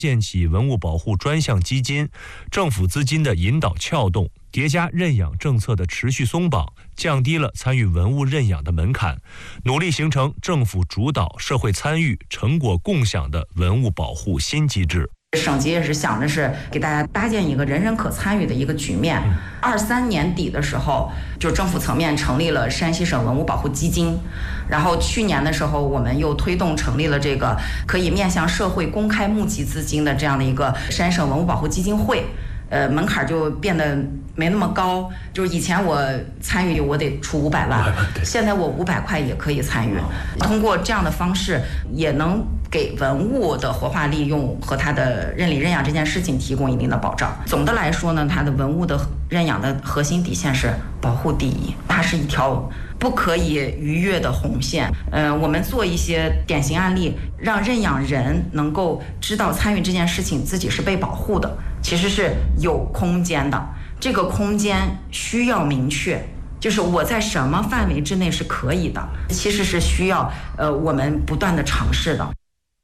建起文物保护专项基金，政府资金的引导撬动，叠加认养政策的持续松绑，降低了参与文物认养的门槛，努力形成政府主导、社会参与、成果共享的文物保护新机制。 省级也是想着是给大家搭建一个人人可参与的一个局面。23年底的时候，就政府层面成立了山西省文物保护基金，然后去年的时候，我们又推动成立了这个可以面向社会公开募集资金的这样的一个山省文物保护基金会。门槛就变得没那么高，就是以前我参与我得出500万，现在我500块也可以参与。通过这样的方式，也能给文物的活化利用和它的认领认养这件事情提供一定的保障。总的来说呢，它的文物的认养的核心底线是保护第一，它是一条不可以逾越的红线。我们做一些典型案例，让认养人能够知道参与这件事情自己是被保护的，其实是有空间的。这个空间需要明确，就是我在什么范围之内是可以的，其实是需要我们不断的尝试的。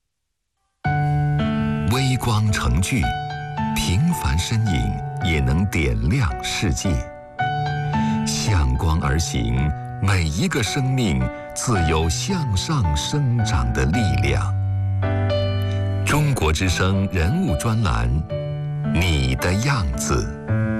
微光成炬，平凡身影也能点亮世界。向光而行，每一个生命自有向上生长的力量。中国之声人物专栏，你的样子。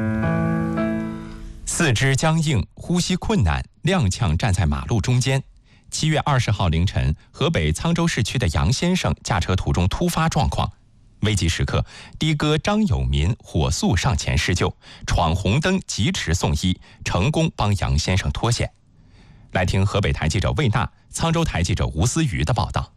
四肢僵硬，呼吸困难，踉跄站在马路中间。7月20号凌晨，河北沧州市区的杨先生驾车途中突发状况，危急时刻，的哥张有民火速上前施救，闯红灯疾驰送医，成功帮杨先生脱险。来听河北台记者魏娜、沧州台记者吴思瑜的报道。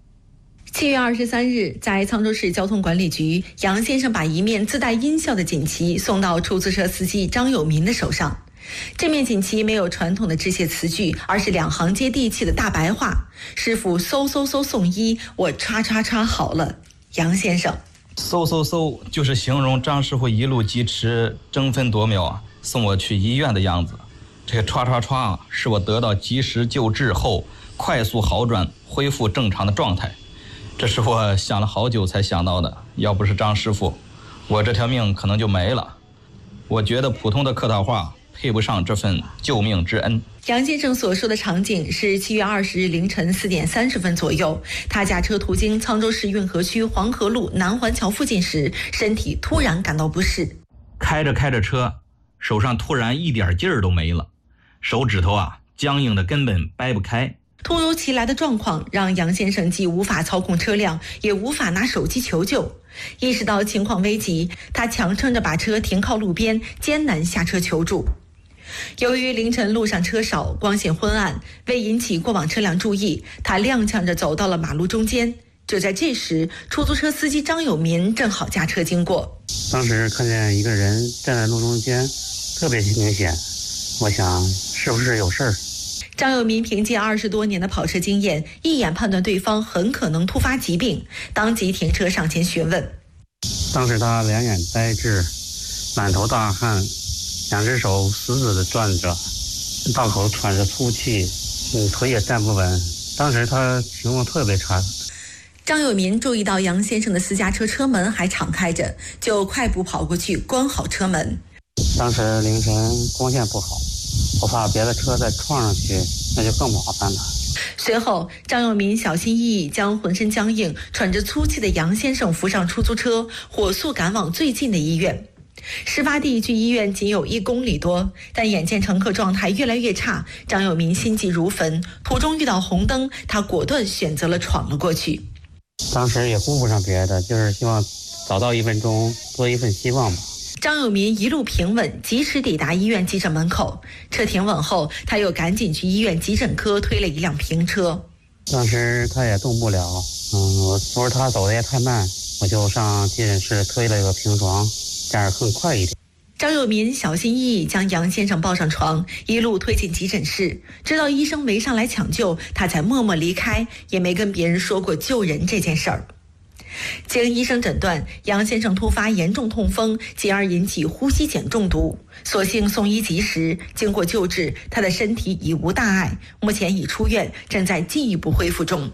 7月23日，在沧州市交通管理局，杨先生把一面自带音效的锦旗送到出租车司机张有民的手上。这面锦旗没有传统的致谢词句，而是2行接地气的大白话：师傅嗖嗖嗖送医，我叉叉叉好了。杨先生嗖嗖嗖就是形容张师傅一路疾驰，争分夺秒送我去医院的样子。这个歘歘歘是我得到及时救治后快速好转，恢复正常的状态。这是我想了好久才想到的，要不是张师傅，我这条命可能就没了。我觉得普通的客套话配不上这份救命之恩。 杨先生所说的场景是7月20日凌晨4点30分左右，他驾车途经沧州市运河区黄河路南环桥附近时，身体突然感到不适。 开着车，手上突然一点劲儿都没了，手指头僵硬的根本掰不开。 突如其来的状况让杨先生既无法操控车辆，也无法拿手机求救。意识到情况危急，他强撑着把车停靠路边，艰难下车求助。由于凌晨路上车少，光线昏暗，为引起过往车辆注意，他踉跄着走到了马路中间。就在这时，出租车司机张有民正好驾车经过。 当时看见一个人站在路中间，特别明显，我想是不是有事儿。 张有民凭借20多年的跑车经验，一眼判断对方很可能突发疾病，当即停车上前询问。 当时他两眼呆滞，满头大汗，2只手死死地攥着，道口喘着粗气，腿也站不稳。当时他情况特别差。 张有民注意到杨先生的私家车车门还敞开着，就快步跑过去关好车门。 当时凌晨光线不好，我怕别的车再撞上去，那就更麻烦了。 随后，张有民小心翼翼将浑身僵硬、喘着粗气的杨先生扶上出租车，火速赶往最近的医院。事发地距医院仅有1公里多，但眼见乘客状态越来越差，张有民心急如焚。途中遇到红灯，他果断选择了闯了过去。 当时也顾不上别的，就是希望早到1分钟，多一份希望吧。 张有民一路平稳，及时抵达医院急诊门口。车停稳后，他又赶紧去医院急诊科推了一辆平车。 当时他也动不了，我说他走的也太慢，我就上急诊室推了一个平床，这样更快一点。 张有民小心翼翼将杨先生抱上床，一路推进急诊室，直到医生没上来抢救，他才默默离开，也没跟别人说过救人这件事儿。经医生诊断，杨先生突发严重痛风，进而引起呼吸碱中毒。所幸送医及时，经过救治，他的身体已无大碍，目前已出院，正在进一步恢复中。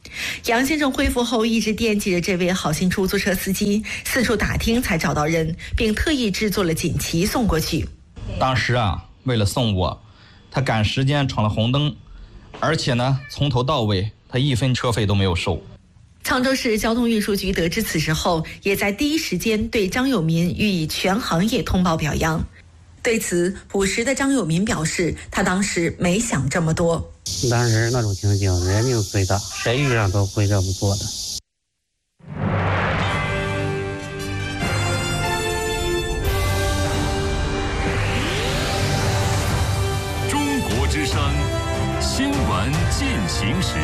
杨先生恢复后一直惦记着这位好心出租车司机，四处打听才找到人，并特意制作了锦旗送过去。 当时啊，为了送我，他赶时间闯了红灯，而且呢，从头到尾他1分车费都没有收。 沧州市交通运输局得知此事后，也在第一时间对张有民予以全行业通报表扬。对此，朴实的张有民表示，他当时没想这么多。 当时那种情景，人命最大，谁遇上都会这么做的。 中国之声新闻进行时。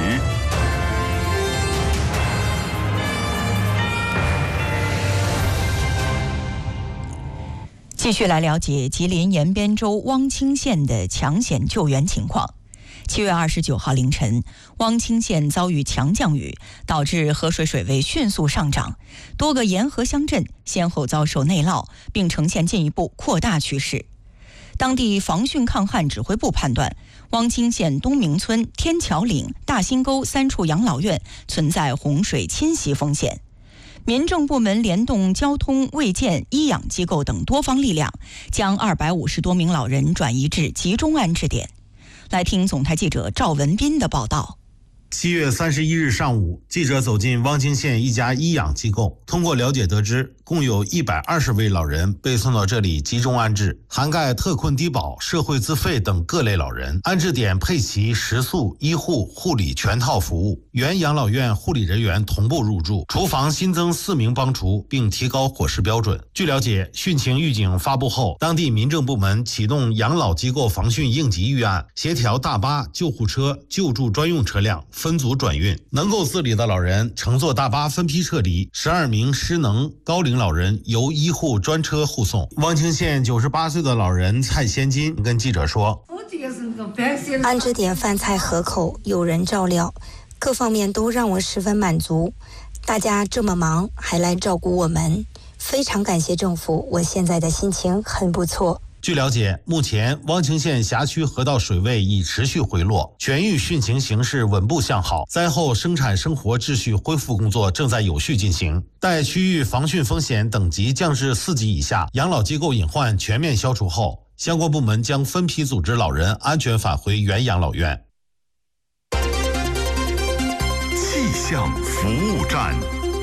继续来了解吉林延边州汪清县的抢险救援情况。7月29号凌晨，汪清县遭遇强降雨，导致河水水位迅速上涨，多个沿河乡镇先后遭受内涝，并呈现进一步扩大趋势。当地防汛抗旱指挥部判断，汪清县东明村、天桥岭、大新沟3处养老院存在洪水侵袭风险。民政部门联动交通、卫健、医养机构等多方力量，将250多名老人转移至集中安置点。来听总台记者赵文斌的报道。 7月31日上午，记者走进汪清县一家医养机构，通过了解得知，共有120位老人被送到这里集中安置，涵盖特困低保、社会自费等各类老人。安置点配齐食宿、医护、护理全套服务，原养老院护理人员同步入住，厨房新增4名帮厨，并提高伙食标准。据了解，汛情预警发布后，当地民政部门启动养老机构防汛应急预案，协调大巴、救护车、救助专用车辆分组转运，能够自理的老人乘坐大巴分批撤离，12名失能高龄老人由医护专车护送。汪清县98岁的老人蔡先金跟记者说：“ 安置点饭菜合口，有人照料，各方面都让我十分满足。大家这么忙还来照顾我们，非常感谢政府，我现在的心情很不错。” 据了解，目前汪清县辖区河道水位已持续回落，全域汛情形势稳步向好，灾后生产生活秩序恢复工作正在有序进行。待区域防汛风险等级降至4级以下，养老机构隐患全面消除后，相关部门将分批组织老人安全返回原养老院。 气象服务站，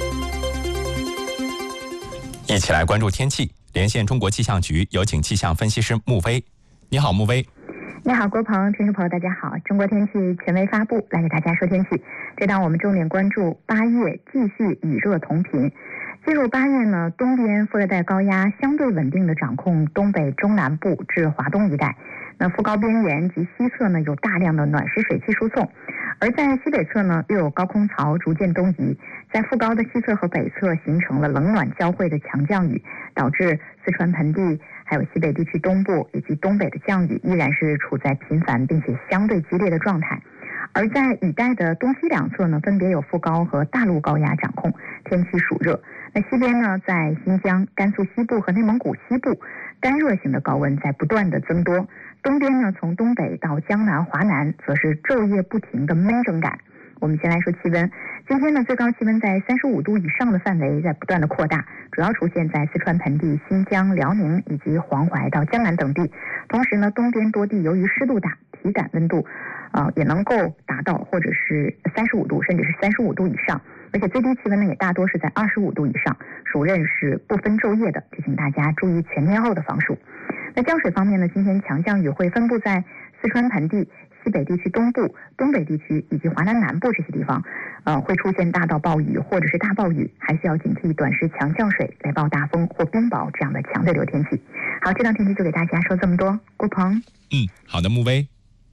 一起来关注天气。连线中国气象局，有请气象分析师穆威。你好，穆威。 你好，郭鹏，听众朋友大家好。中国天气权威发布，来给大家说天气。这档我们重点关注8月继续雨热同频。进入8月呢，东边副热带高压相对稳定的掌控东北中南部至华东一带。那副高边缘及西侧呢有大量的暖湿水汽输送，而在西北侧呢又有高空槽逐渐东移，在副高的西侧和北侧形成了冷暖交汇的强降雨，导致四川盆地还有西北地区东部以及东北的降雨依然是处在频繁并且相对激烈的状态。而在雨带的东西两侧呢，分别有副高和大陆高压掌控，天气暑热。那西边呢，在新疆、甘肃西部和内蒙古西部，干热型的高温在不断的增多。东边呢，从东北到江南、华南，则是昼夜不停的闷蒸感。我们先来说气温，今天呢，最高气温在35度以上的范围在不断的扩大，主要出现在四川盆地、新疆、辽宁以及黄淮到江南等地。同时呢，东边多地由于湿度大，体感温度也能够达到或者是35度，甚至是35度以上，而且最低气温呢也大多是在25度以上，暑热是不分昼夜的，提醒大家注意全天候的防暑。那降水方面呢，今天强降雨会分布在四川盆地、西北地区东部、东北地区以及华南南部这些地方，会出现大到暴雨或者是大暴雨，还需要警惕短时强降水、雷暴大风或冰雹这样的强对流天气。好，这档天气就给大家说这么多。郭鹏， 好的，穆威。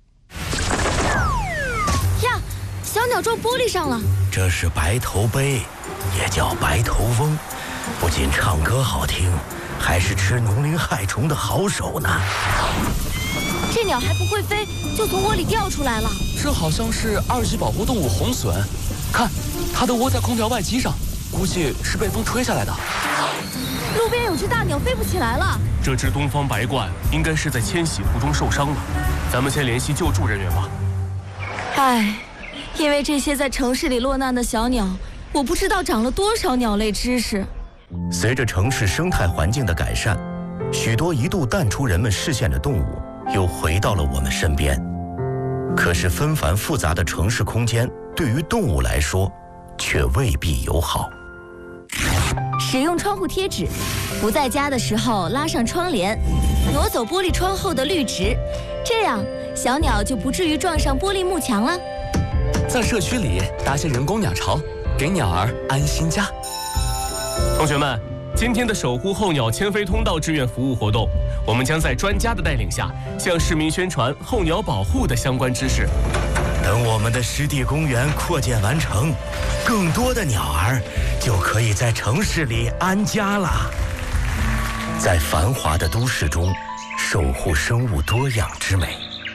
呀，小鸟撞玻璃上了。 这是白头鹎，也叫白头翁，不仅唱歌好听，还是吃农林害虫的好手呢。 这鸟还不会飞，就从窝里掉出来了。 这好像是2级保护动物红隼，看，它的窝在空调外机上，估计是被风吹下来的。 路边有只大鸟飞不起来了。 这只东方白鹳应该是在迁徙途中受伤了，咱们先联系救助人员吧。 唉， 因为这些在城市里落难的小鸟，我不知道长了多少鸟类知识。 随着城市生态环境的改善，许多一度淡出人们视线的动物又回到了我们身边。可是纷繁复杂的城市空间对于动物来说却未必友好。 使用窗户贴纸，不在家的时候拉上窗帘，挪走玻璃窗后的绿植，这样小鸟就不至于撞上玻璃幕墙了。 在社区里搭些人工鸟巢，给鸟儿安心家。 同学们，今天的守护候鸟迁飞通道志愿服务活动，我们将在专家的带领下，向市民宣传候鸟保护的相关知识。 等我们的湿地公园扩建完成，更多的鸟儿就可以在城市里安家了。在繁华的都市中，守护生物多样之美。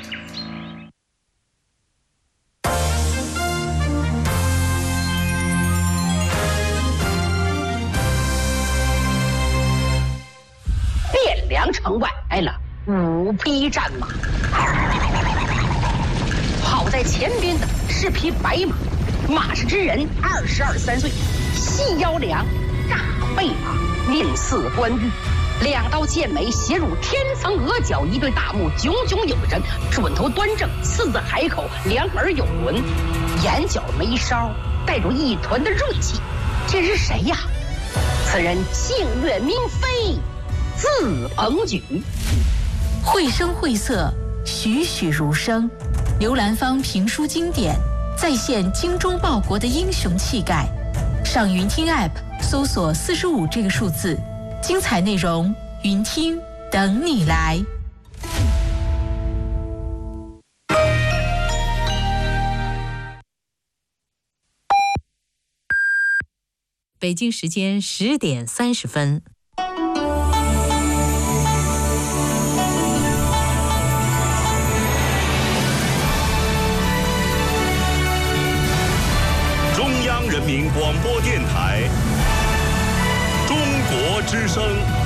汴梁城外来了5匹战马，跑在前边的是匹白马，马氏之人22、3岁，细腰两，大背马，面似冠玉，2刀剑眉斜入天层额角，一对大目炯炯有神，准头端正，四字海口，两耳有轮，眼角眉梢带着一团的锐气。这是谁呀？此人姓岳名飞，字鹏举。 绘声绘色，栩栩如生，刘兰芳评书经典，再现精忠报国的英雄气概。上云听 App 搜索45这个数字，精彩内容云听等你来。 北京时间10点30分。 中央人民广播电台，中国之声。